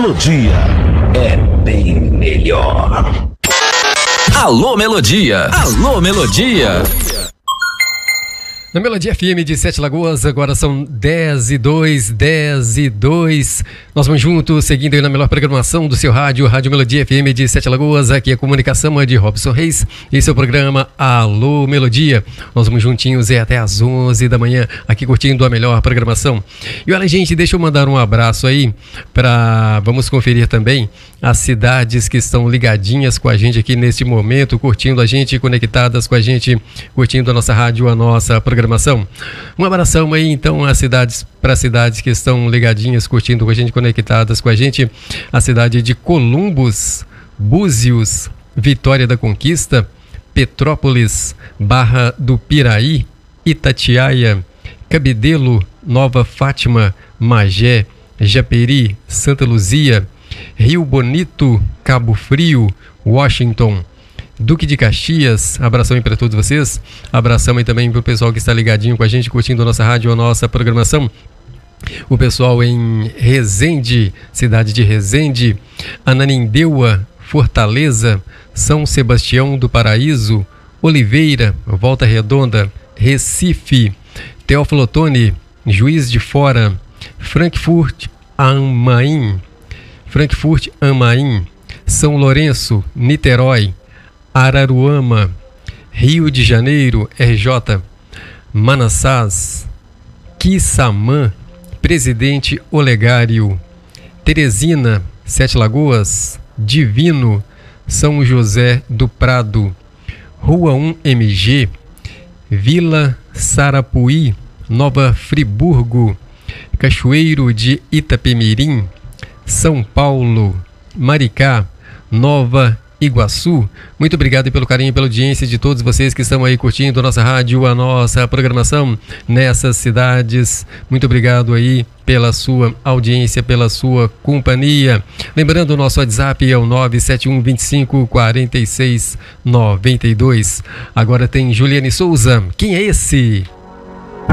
Melodia é bem melhor. Alô Melodia, alô Melodia. Na Melodia FM de Sete Lagoas, agora são 10:02. Nós vamos juntos, seguindo aí na melhor programação do seu rádio, Rádio Melodia FM de Sete Lagoas. Aqui a comunicação é de Robson Reis. Esse é o programa Alô Melodia. Nós vamos juntinhos até às 11 da manhã, aqui curtindo a melhor programação. E olha, gente, deixa eu mandar um abraço aí vamos conferir também as cidades que estão ligadinhas com a gente aqui neste momento, curtindo a gente, conectadas com a gente, curtindo a nossa rádio, a nossa programação. Um abração aí então para as cidades que estão ligadinhas, curtindo com a gente, conectadas com a gente. A cidade de Columbus, Búzios, Vitória da Conquista, Petrópolis, Barra do Piraí, Itatiaia, Cabedelo, Nova Fátima, Magé, Japeri, Santa Luzia, Rio Bonito, Cabo Frio, Washington, Duque de Caxias. Abração aí para todos vocês. Abração aí também para o pessoal que está ligadinho com a gente, curtindo a nossa rádio, a nossa programação. O pessoal em Resende, cidade de Resende, Ananindeua, Fortaleza, São Sebastião do Paraíso, Oliveira, Volta Redonda, Recife, Teófilo Otoni, Juiz de Fora, Frankfurt am Main, São Lourenço, Niterói, Araruama, Rio de Janeiro, RJ, Manassás, Quissamã, Presidente Olegário, Teresina, Sete Lagoas, Divino, São José do Prado, Rua 1MG, Vila Sarapuí, Nova Friburgo, Cachoeiro de Itapemirim, São Paulo, Maricá, Nova Iguaçu. Muito obrigado pelo carinho e pela audiência de todos vocês que estão aí curtindo a nossa rádio, a nossa programação nessas cidades. Muito obrigado aí pela sua audiência, pela sua companhia. Lembrando, o nosso WhatsApp é o 971254692. Agora tem Juliane Souza. Quem é esse?